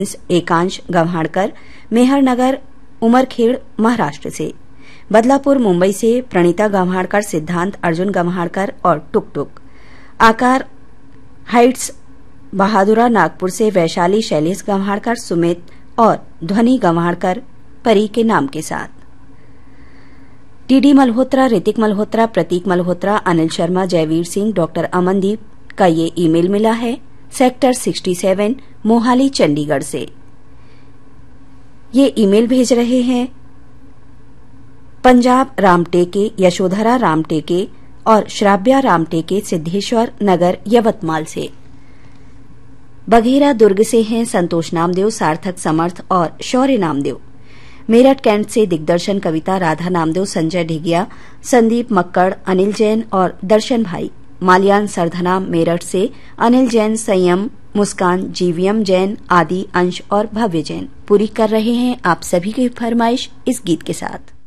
एकांश गव्हाणकर, मेहरनगर उमरखेड़ महाराष्ट्र से, बदलापुर मुंबई से प्रणीता गव्हाणकर, सिद्धांत अर्जुन गव्हाणकर और टुक टुक, आकार हाइट्स बहादुरा नागपुर से वैशाली शैलेश गव्हाणकर, सुमित और ध्वनि गव्हाणकर परी के नाम के साथ। टीडी मल्होत्रा, ऋतिक मल्होत्रा, प्रतीक मल्होत्रा, अनिल शर्मा, जयवीर सिंह, डॉक्टर अमनदीप का ये ईमेल मिला है सेक्टर 67 मोहाली चंडीगढ़ से। ये ईमेल भेज रहे हैं पंजाब रामटेके, यशोधरा रामटेके और श्राव्या रामटेके सिद्धेश्वर नगर यवतमाल से। बघेरा दुर्ग से हैं संतोष नामदेव, सार्थक समर्थ और शौर्य नामदेव। मेरठ कैंट से दिग्दर्शन कविता, राधा नामदेव, संजय ढिगिया, संदीप मक्कड़, अनिल जैन और दर्शन भाई। माल्यान सरधना मेरठ से अनिल जैन, संयम, मुस्कान, जीवीएम जैन, आदि, अंश और भव्य जैन पूरी कर रहे हैं आप सभी की फरमाइश इस गीत के साथ।